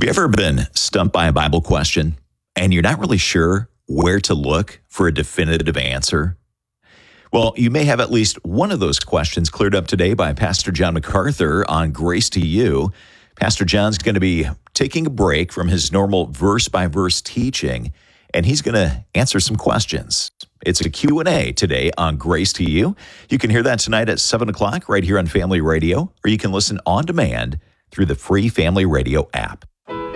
Have you ever been stumped by a Bible question and you're not really sure where to look for a definitive answer? Well, you may have at least one of those questions cleared up today by Pastor John MacArthur on Grace to You. Pastor John's going to be taking a break from his normal verse-by-verse teaching, and he's going to answer some questions. It's a Q&A today on Grace to You. You can hear that tonight at 7 o'clock right here on Family Radio, or you can listen on demand through the free Family Radio app.